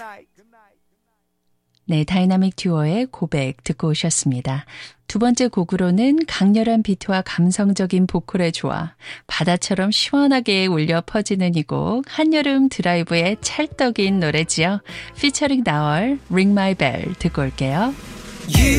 네, 다이나믹 듀오의 고백 듣고 오셨습니다. 두 번째 곡으로는 강렬한 비트와 감성적인 보컬의 조화, 바다처럼 시원하게 울려 퍼지는 이 곡, 한여름 드라이브의 찰떡인 노래지요. 피처링 나얼, Ring My Bell 듣고 올게요. You